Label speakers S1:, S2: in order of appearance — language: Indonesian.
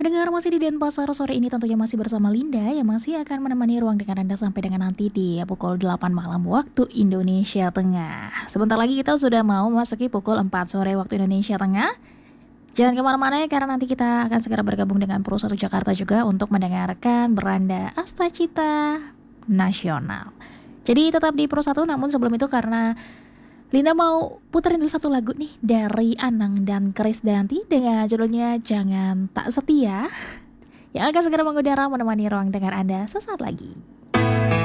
S1: Pendengar masih di Denpasar sore ini tentunya masih bersama Linda yang masih akan menemani ruang dengar Anda sampai dengan nanti di pukul 8 malam waktu Indonesia Tengah. Sebentar lagi kita sudah mau memasuki pukul 4 sore waktu Indonesia Tengah. Jangan kemana-mana ya karena nanti kita akan segera bergabung dengan Pro 1 Jakarta juga untuk mendengarkan Beranda Astacita Nasional. Jadi tetap di Pro 1, namun sebelum itu karena Linda mau puterin dulu satu lagu nih dari Anang dan Krisdayanti dengan judulnya Jangan Tak Setia yang akan segera mengudara menemani ruang dengar Anda sesaat lagi.